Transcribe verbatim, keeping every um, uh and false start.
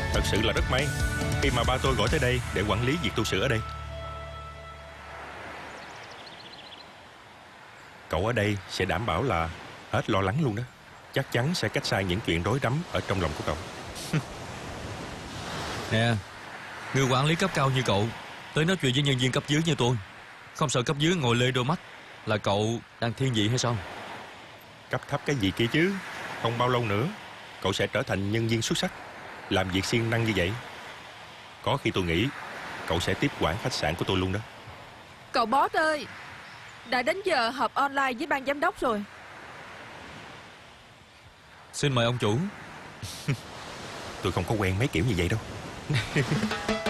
Thật sự là rất may khi mà ba tôi gọi tới đây để quản lý việc tu sửa ở đây. Cậu ở đây sẽ đảm bảo là hết lo lắng luôn đó. Chắc chắn sẽ cách xa những chuyện rối rắm ở trong lòng của cậu. Nè, người quản lý cấp cao như cậu tới nói chuyện với nhân viên cấp dưới như tôi, không sợ cấp dưới ngồi lê đôi mắt là cậu đang thiên vị hay sao? Cấp thấp cái gì kia chứ. Không bao lâu nữa cậu sẽ trở thành nhân viên xuất sắc, làm việc siêng năng như vậy. Có khi tôi nghĩ cậu sẽ tiếp quản khách sạn của tôi luôn đó. Cậu boss ơi, đã đến giờ họp online với ban giám đốc rồi. Xin mời ông chủ. Tôi không có quen mấy kiểu như vậy đâu.